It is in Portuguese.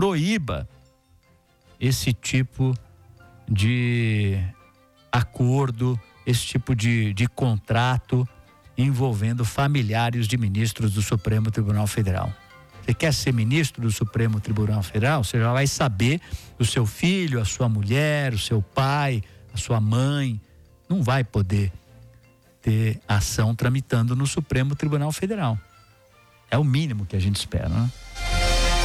proíba esse tipo de acordo, esse tipo de contrato envolvendo familiares de ministros do Supremo Tribunal Federal. Você quer ser ministro do Supremo Tribunal Federal? Você já vai saber o seu filho, a sua mulher, o seu pai, a sua mãe. Não vai poder ter ação tramitando no Supremo Tribunal Federal. É o mínimo que a gente espera, né?